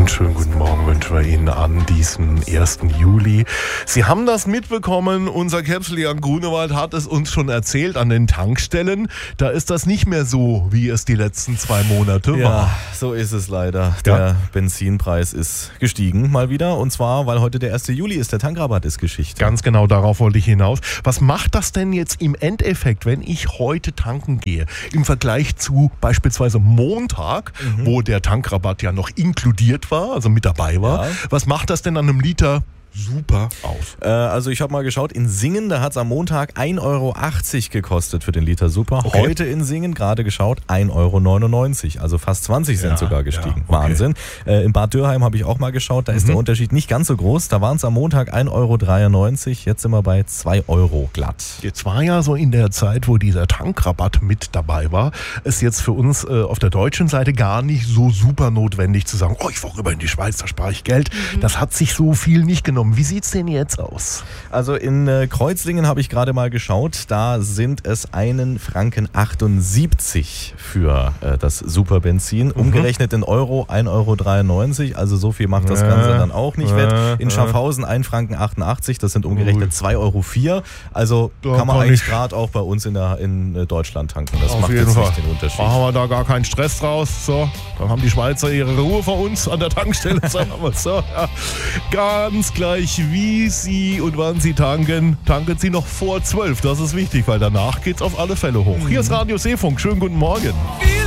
Einen schönen guten Morgen wünschen wir Ihnen an diesem 1. Juli. Sie haben das mitbekommen, unser Capsule Grunewald hat es uns schon erzählt an den Tankstellen. Da ist das nicht mehr so, wie es die letzten 2 Monate war. Ja, so ist es leider. Der Benzinpreis ist gestiegen mal wieder. Und zwar, weil heute der 1. Juli ist, der Tankrabatt ist Geschichte. Ganz genau, darauf wollte ich hinaus. Was macht das denn jetzt im Endeffekt, wenn ich heute tanken gehe? Im Vergleich zu beispielsweise Montag, wo der Tankrabatt ja noch inkludiert war, also mit dabei war. Ja. Was macht das denn an einem Liter super aus? Also ich habe mal geschaut, in Singen, da hat es am Montag 1,80 Euro gekostet für den Liter Super. Okay. Heute in Singen, gerade geschaut, 1,99 Euro. Also fast 20 Cent sogar gestiegen. Ja, okay. Wahnsinn. In Bad Dürheim habe ich auch mal geschaut, da ist der Unterschied nicht ganz so groß. Da waren es am Montag 1,93 Euro, jetzt sind wir bei 2 Euro glatt. Jetzt war ja so in der Zeit, wo dieser Tankrabatt mit dabei war, ist jetzt für uns auf der deutschen Seite gar nicht so super notwendig zu sagen, ich fahre rüber in die Schweiz, da spare ich Geld. Das hat sich so viel nicht genommen. Wie sieht es denn jetzt aus? Also in Kreuzlingen habe ich gerade mal geschaut, da sind es 1,78 Franken für das Superbenzin. Umgerechnet in Euro 1,93 Euro, also so viel macht das Ganze dann auch nicht wett. In Schaffhausen 1,88 Franken, das sind umgerechnet 2,04 Euro. Also Da kann man kann eigentlich ich gerade auch bei uns in Deutschland tanken. Das Auf macht jeden jetzt Fall. nicht den Unterschied. Machen wir da gar keinen Stress draus. So, dann haben die Schweizer ihre Ruhe vor uns an der Tankstelle. Sagen wir so, ja. Ganz gleich, wie Sie und wann Sie tanken, tanken Sie noch vor 12. Das ist wichtig, weil danach geht's auf alle Fälle hoch. Hier ist Radio Seefunk. Schönen guten Morgen.